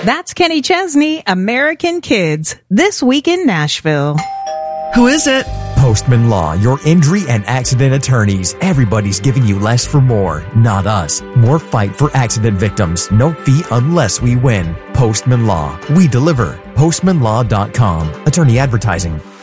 That's Kenny Chesney, American Kids, This Week in Nashville. Who is it? Postman Law, your injury and accident attorneys. Everybody's giving you less for more, not us. More fight for accident victims. No fee unless we win. Postman Law. We deliver. Postmanlaw.com. Attorney advertising.